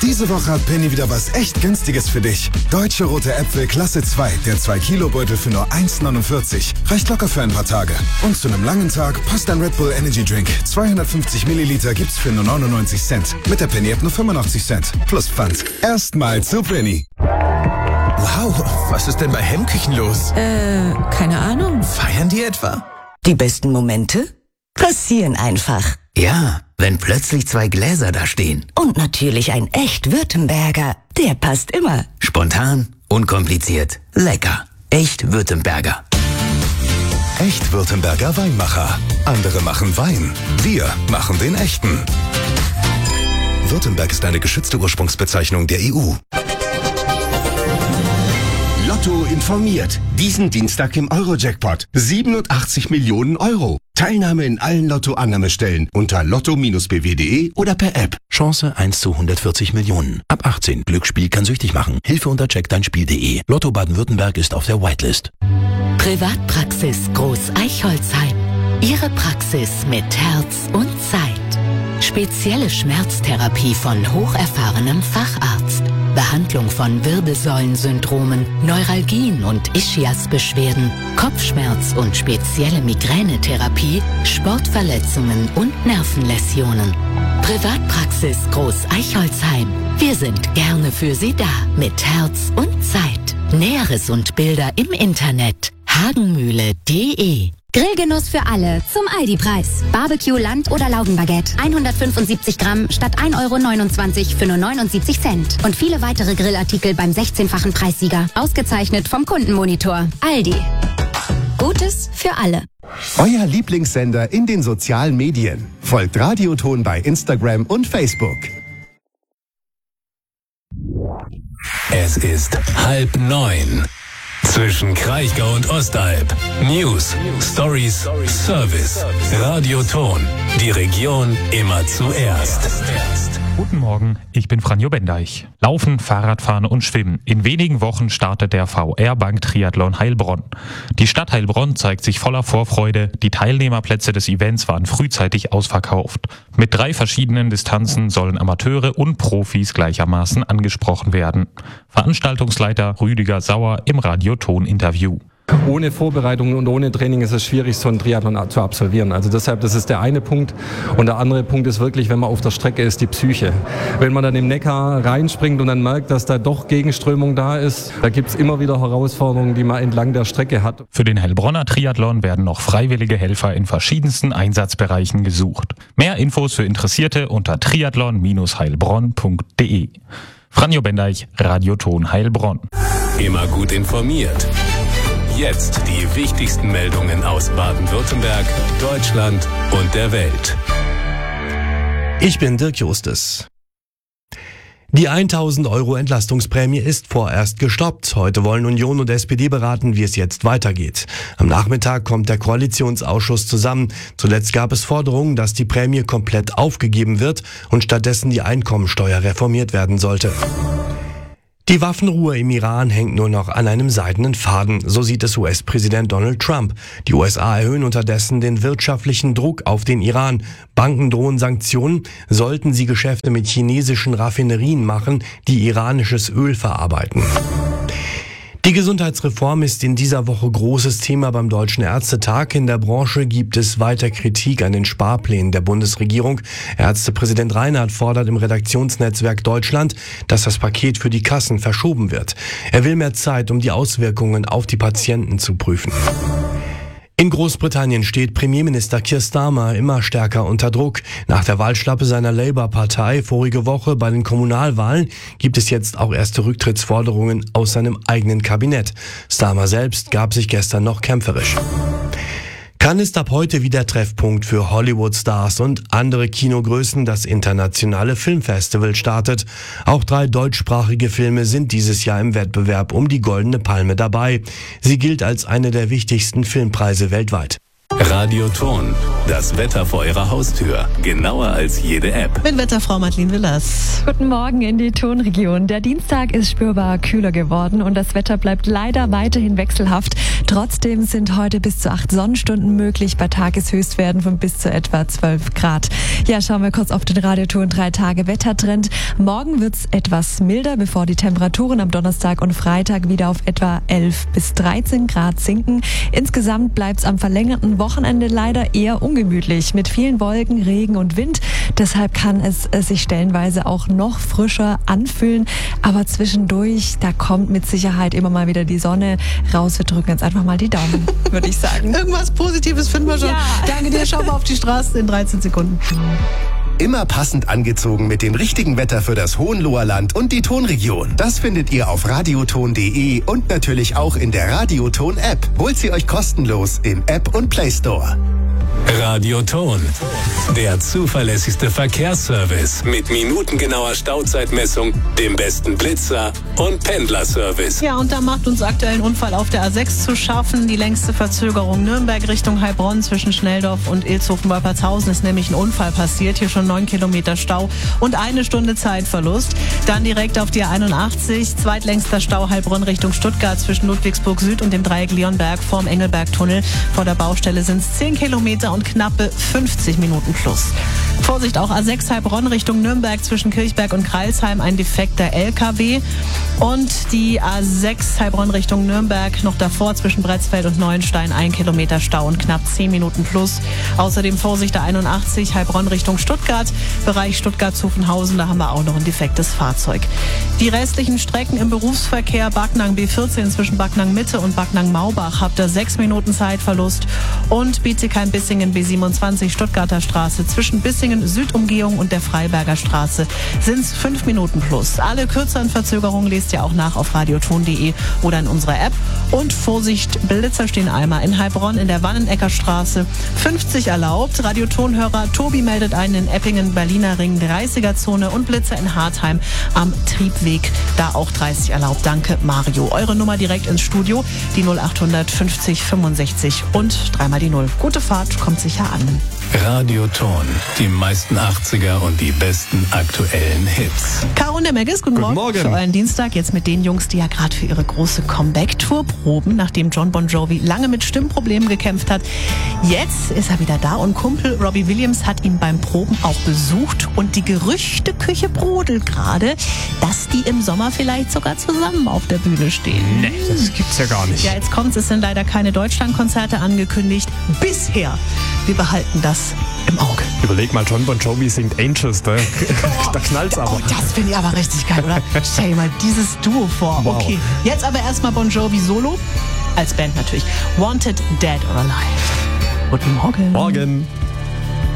Diese Woche hat Penny wieder was echt Günstiges für dich. Deutsche rote Äpfel Klasse 2, der 2-Kilo-Beutel für nur 1,49. Reicht locker für ein paar Tage. Und zu einem langen Tag passt ein Red Bull Energy Drink. 250 Milliliter gibt's für nur 99 Cent. Mit der Penny App nur 85 Cent. Plus Pfand. Erstmal zu Penny. Wow, was ist denn bei Hemmküchen los? Keine Ahnung. Feiern die etwa? Die besten Momente passieren einfach. Ja, wenn plötzlich 2 Gläser da stehen. Und natürlich ein echt Württemberger. Der passt immer. Spontan, unkompliziert, lecker. Echt Württemberger. Echt Württemberger Weinmacher. Andere machen Wein. Wir machen den echten. Württemberg ist eine geschützte Ursprungsbezeichnung der EU. Lotto informiert. Diesen Dienstag im Euro-Jackpot. 87 Millionen Euro. Teilnahme in allen Lotto-Annahmestellen unter lotto-bw.de oder per App. Chance 1 zu 140 Millionen. Ab 18. Glücksspiel kann süchtig machen. Hilfe unter checkdeinspiel.de. Lotto Baden-Württemberg ist auf der Whitelist. Privatpraxis Groß-Eichholzheim. Ihre Praxis mit Herz und Zeit. Spezielle Schmerztherapie von hocherfahrenem Facharzt. Behandlung von Wirbelsäulensyndromen, Neuralgien und Ischiasbeschwerden, Kopfschmerz und spezielle Migränetherapie, Sportverletzungen und Nervenläsionen. Privatpraxis Groß-Eichholzheim. Wir sind gerne für Sie da mit Herz und Zeit. Näheres und Bilder im Internet hagenmühle.de. Grillgenuss für alle zum Aldi-Preis. Barbecue, Land- oder Laugenbaguette. 175 Gramm statt 1,29 € für nur 79 Cent. Und viele weitere Grillartikel beim 16-fachen Preissieger. Ausgezeichnet vom Kundenmonitor. Aldi. Gutes für alle. Euer Lieblingssender in den sozialen Medien. Folgt Radioton bei Instagram und Facebook. Es ist 8:30. Zwischen Kraichgau und Ostalb. News, Stories, Service. Radioton. Die Region immer zuerst. Guten Morgen, ich bin Franjo Bendeich. Laufen, Fahrradfahren und Schwimmen. In wenigen Wochen startet der VR-Bank Triathlon Heilbronn. Die Stadt Heilbronn zeigt sich voller Vorfreude. Die Teilnehmerplätze des Events waren frühzeitig ausverkauft. Mit 3 verschiedenen Distanzen sollen Amateure und Profis gleichermaßen angesprochen werden. Veranstaltungsleiter Rüdiger Sauer im Radioton-Interview. Ohne Vorbereitung und ohne Training ist es schwierig, so einen Triathlon zu absolvieren. Also deshalb, das ist der eine Punkt. Und der andere Punkt ist wirklich, wenn man auf der Strecke ist, die Psyche. Wenn man dann im Neckar reinspringt und dann merkt, dass da doch Gegenströmung da ist, da gibt's immer wieder Herausforderungen, die man entlang der Strecke hat. Für den Heilbronner Triathlon werden noch freiwillige Helfer in verschiedensten Einsatzbereichen gesucht. Mehr Infos für Interessierte unter triathlon-heilbronn.de. Franjo Bendeich, Radioton Heilbronn. Immer gut informiert. Jetzt die wichtigsten Meldungen aus Baden-Württemberg, Deutschland und der Welt. Ich bin Dirk Justus. Die 1.000 € Entlastungsprämie ist vorerst gestoppt. Heute wollen Union und SPD beraten, wie es jetzt weitergeht. Am Nachmittag kommt der Koalitionsausschuss zusammen. Zuletzt gab es Forderungen, dass die Prämie komplett aufgegeben wird und stattdessen die Einkommensteuer reformiert werden sollte. Die Waffenruhe im Iran hängt nur noch an einem seidenen Faden, so sieht es US-Präsident Donald Trump. Die USA erhöhen unterdessen den wirtschaftlichen Druck auf den Iran. Banken drohen Sanktionen, sollten sie Geschäfte mit chinesischen Raffinerien machen, die iranisches Öl verarbeiten. Die Gesundheitsreform ist in dieser Woche großes Thema beim Deutschen Ärztetag. In der Branche gibt es weiter Kritik an den Sparplänen der Bundesregierung. Ärztepräsident Reinhardt fordert im Redaktionsnetzwerk Deutschland, dass das Paket für die Kassen verschoben wird. Er will mehr Zeit, um die Auswirkungen auf die Patienten zu prüfen. In Großbritannien steht Premierminister Keir Starmer immer stärker unter Druck. Nach der Wahlschlappe seiner Labour-Partei vorige Woche bei den Kommunalwahlen gibt es jetzt auch erste Rücktrittsforderungen aus seinem eigenen Kabinett. Starmer selbst gab sich gestern noch kämpferisch. Cannes ist ab heute wieder Treffpunkt für Hollywood-Stars und andere Kinogrößen. Das internationale Filmfestival startet. Auch 3 deutschsprachige Filme sind dieses Jahr im Wettbewerb um die Goldene Palme dabei. Sie gilt als eine der wichtigsten Filmpreise weltweit. Radio Ton, das Wetter vor Ihrer Haustür. Genauer als jede App. Mit Wetterfrau Madeleine Willers. Guten Morgen in die Tonregion. Der Dienstag ist spürbar kühler geworden und das Wetter bleibt leider weiterhin wechselhaft. Trotzdem sind heute bis zu 8 Sonnenstunden möglich bei Tageshöchstwerten von bis zu etwa 12 Grad. Ja, schauen wir kurz auf den Radioton 3 Tage Wettertrend. Morgen wird's etwas milder, bevor die Temperaturen am Donnerstag und Freitag wieder auf etwa 11 bis 13 Grad sinken. Insgesamt bleibt's am verlängerten Wochenende leider eher ungemütlich mit vielen Wolken, Regen und Wind. Deshalb kann es sich stellenweise auch noch frischer anfühlen. Aber zwischendurch, da kommt mit Sicherheit immer mal wieder die Sonne raus. Wir drücken jetzt einfach mal die Daumen, würde ich sagen. Irgendwas Positives finden wir schon. Ja. Danke dir, schau mal auf die Straße in 13 Sekunden. Immer passend angezogen mit dem richtigen Wetter für das Hohenloherland und die Tonregion. Das findet ihr auf radioton.de und natürlich auch in der Radioton-App. Holt sie euch kostenlos im App und Play Store. Radio Ton, der zuverlässigste Verkehrsservice mit minutengenauer Stauzeitmessung, dem besten Blitzer und Pendlerservice. Ja, und da macht uns aktuell ein Unfall auf der A6 zu schaffen. Die längste Verzögerung Nürnberg Richtung Heilbronn zwischen Schnelldorf und Ilshofen-Wolpertshausen ist nämlich ein Unfall passiert. Hier schon 9 Kilometer Stau und 1 Stunde Zeitverlust. Dann direkt auf die A81, zweitlängster Stau Heilbronn Richtung Stuttgart zwischen Ludwigsburg Süd und dem Dreieck Leonberg vorm Engelbergtunnel. Vor der Baustelle sind es 10 Kilometer und knappe 50 Minuten plus. Vorsicht, auch A6 Heilbronn Richtung Nürnberg zwischen Kirchberg und Kreilsheim ein defekter LKW. Und die A6 Heilbronn Richtung Nürnberg noch davor zwischen Bretzfeld und Neuenstein 1 Kilometer Stau und knapp 10 Minuten plus. Außerdem Vorsicht, der 81 Heilbronn Richtung Stuttgart, Bereich Stuttgart-Zuffenhausen, da haben wir auch noch ein defektes Fahrzeug. Die restlichen Strecken im Berufsverkehr Backnang B14 zwischen Backnang Mitte und Backnang Maubach habt ihr 6 Minuten Zeitverlust und Bietigheim-Bissingen B27 Stuttgarter Straße zwischen Bissingen Südumgehung und der Freiberger Straße sind es 5 Minuten plus. Alle kürzeren Verzögerungen lest ihr auch nach auf radioton.de oder in unserer App. Und Vorsicht, Blitzer stehen einmal in Heilbronn in der Wannenecker Straße 50 erlaubt. Radiotonhörer Tobi meldet einen in Eppingen, Berliner Ring 30er-Zone und Blitzer in Hartheim am Triebweg, da auch 30 erlaubt. Danke Mario. Eure Nummer direkt ins Studio, die 0800 50 65 und 3 die 0. Gute Fahrt, kommt sicher an. Radio Ton, die meisten 80er und die besten aktuellen Hits. Caro und der Meggis, guten Morgen. Für euren Dienstag jetzt mit den Jungs, die ja gerade für ihre große Comeback-Tour proben, nachdem John Bon Jovi lange mit Stimmproblemen gekämpft hat. Jetzt ist er wieder da und Kumpel Robbie Williams hat ihn beim Proben auch besucht und die Gerüchteküche brodelt gerade, dass die im Sommer vielleicht sogar zusammen auf der Bühne stehen. Nee, das gibt's ja gar nicht. Ja, jetzt kommt's, es sind leider keine Deutschlandkonzerte angekündigt. Bisher. Wir behalten das im Auge. Überleg mal, John Bon Jovi singt Angels, da knallt's aber. Oh, das finde ich aber richtig geil, oder? Stell dir mal dieses Duo vor. Wow. Okay, jetzt aber erstmal Bon Jovi solo, als Band natürlich. Wanted, Dead or Alive. Guten Morgen. Morgen.